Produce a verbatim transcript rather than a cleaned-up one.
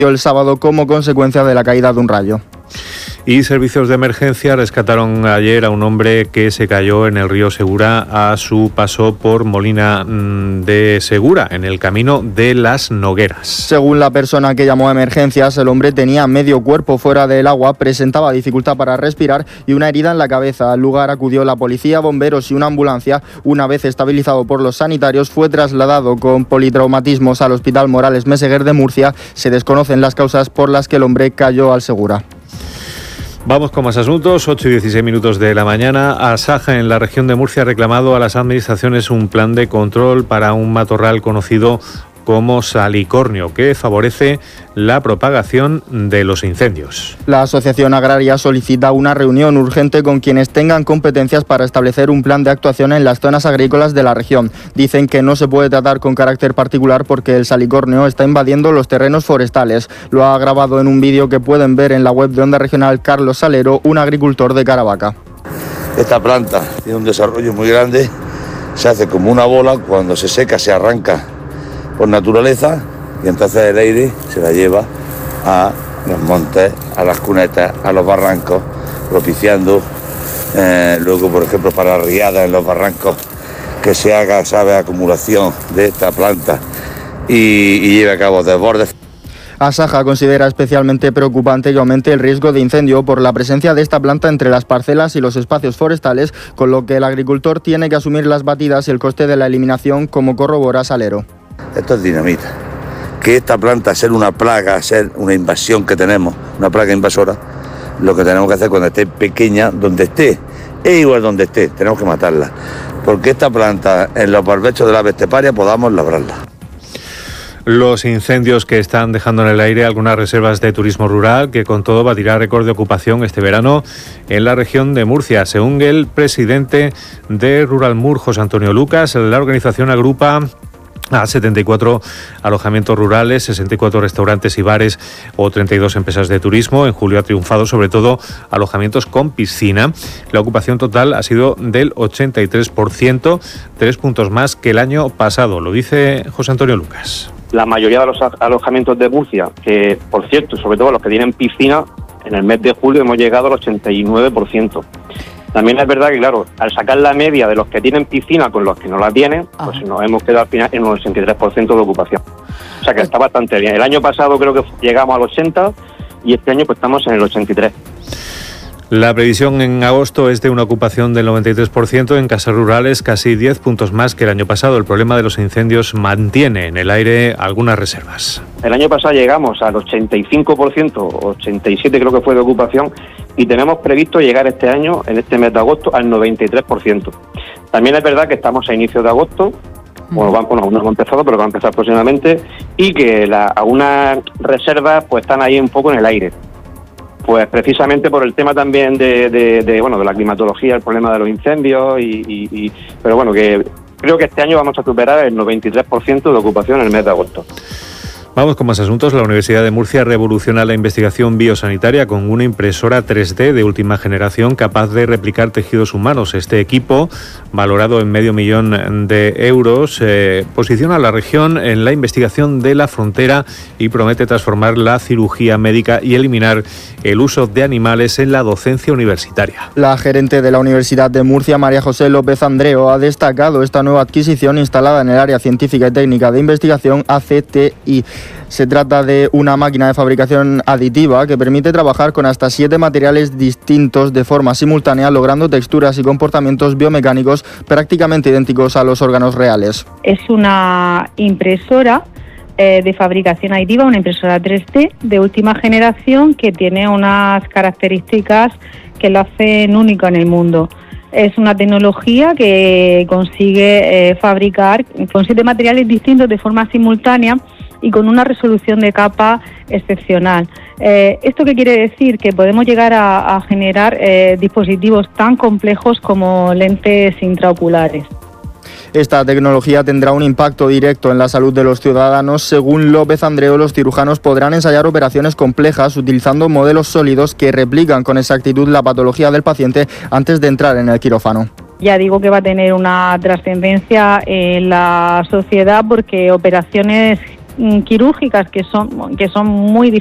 el sábado como consecuencia de la caída de un rayo. Y servicios de emergencia rescataron ayer a un hombre que se cayó en el río Segura a su paso por Molina de Segura, en el camino de Las Nogueras. Según la persona que llamó a emergencias, el hombre tenía medio cuerpo fuera del agua, presentaba dificultad para respirar y una herida en la cabeza. Al lugar acudió la policía, bomberos y una ambulancia. Una vez estabilizado por los sanitarios, fue trasladado con politraumatismos al Hospital Morales Meseguer de Murcia. Se desconocen las causas por las que el hombre cayó al Segura. Vamos con más asuntos. ocho y dieciséis minutos de la mañana. Asaja, en la región de Murcia, ha reclamado a las administraciones un plan de control para un matorral conocido como salicornio, que favorece la propagación de los incendios. La Asociación Agraria solicita una reunión urgente con quienes tengan competencias para establecer un plan de actuación en las zonas agrícolas de la región. Dicen que no se puede tratar con carácter particular porque el salicornio está invadiendo los terrenos forestales. Lo ha grabado en un vídeo que pueden ver en la web de Onda Regional Carlos Salero, un agricultor de Caravaca. Esta planta tiene un desarrollo muy grande, se hace como una bola, cuando se seca se arranca por naturaleza y entonces el aire se la lleva a los montes, a las cunetas, a los barrancos, propiciando eh, luego, por ejemplo, para riadas en los barrancos, que se haga, sabe, acumulación de esta planta y, y lleve a cabo desbordes. Asaja considera especialmente preocupante que aumente el riesgo de incendio por la presencia de esta planta entre las parcelas y los espacios forestales, con lo que el agricultor tiene que asumir las batidas y el coste de la eliminación, como corrobora Salero. Esto es dinamita. Que esta planta, ser una plaga, ser una invasión que tenemos, una plaga invasora, lo que tenemos que hacer cuando esté pequeña, donde esté, es igual donde esté, tenemos que matarla. Porque esta planta, en los barbechos de la ave esteparia, podamos labrarla. Los incendios que están dejando en el aire algunas reservas de turismo rural, que con todo batirá récord de ocupación este verano en la región de Murcia. Según el presidente de Ruralmur, José Antonio Lucas, la organización agrupa a setenta y cuatro alojamientos rurales, sesenta y cuatro restaurantes y bares o treinta y dos empresas de turismo. En julio ha triunfado sobre todo alojamientos con piscina. La ocupación total ha sido del ochenta y tres por ciento, tres puntos más que el año pasado. Lo dice José Antonio Lucas. La mayoría de los alojamientos de Murcia, que por cierto, sobre todo los que tienen piscina, en el mes de julio hemos llegado al ochenta y nueve por ciento. También es verdad que, claro, al sacar la media de los que tienen piscina con los que no la tienen, pues Ajá. nos hemos quedado al final en un ochenta y tres por ciento de ocupación. O sea que está bastante bien. El año pasado creo que llegamos al ochenta y este año pues estamos en el ochenta y tres. La previsión en agosto es de una ocupación del noventa y tres por ciento, en casas rurales casi diez puntos más que el año pasado. El problema de los incendios mantiene en el aire algunas reservas. El año pasado llegamos al ochenta y cinco por ciento, ochenta y siete por ciento creo que fue de ocupación, y tenemos previsto llegar este año, en este mes de agosto, al noventa y tres por ciento. También es verdad que estamos a inicios de agosto, bueno, vamos, bueno, aún no hemos empezado, pero va a empezar próximamente, y que la, algunas reservas pues están ahí un poco en el aire. Pues precisamente por el tema también de, de, de bueno de la climatología, el problema de los incendios, y, y, y pero bueno, que creo que este año vamos a superar el noventa y tres por ciento de ocupación en el mes de agosto. Vamos con más asuntos. La Universidad de Murcia revoluciona la investigación biosanitaria con una impresora tres D de última generación capaz de replicar tejidos humanos. Este equipo, valorado en medio millón de euros, eh, posiciona a la región en la investigación de la frontera y promete transformar la cirugía médica y eliminar el uso de animales en la docencia universitaria. La gerente de la Universidad de Murcia, María José López Andreo, ha destacado esta nueva adquisición instalada en el área científica y técnica de investigación A C T I. Se trata de una máquina de fabricación aditiva que permite trabajar con hasta siete materiales distintos de forma simultánea, logrando texturas y comportamientos biomecánicos prácticamente idénticos a los órganos reales. Es una impresora eh, de fabricación aditiva, una impresora tres D de última generación que tiene unas características que lo hacen único en el mundo. Es una tecnología que consigue eh, fabricar con siete materiales distintos de forma simultánea y con una resolución de capa excepcional. Eh, ¿Esto qué quiere decir? Que podemos llegar a, a generar eh, dispositivos tan complejos como lentes intraoculares. Esta tecnología tendrá un impacto directo en la salud de los ciudadanos. Según López Andreu, los cirujanos podrán ensayar operaciones complejas utilizando modelos sólidos que replican con exactitud la patología del paciente antes de entrar en el quirófano. Ya digo que va a tener una trascendencia en la sociedad porque operaciones mm, quirúrgicas que son que son muy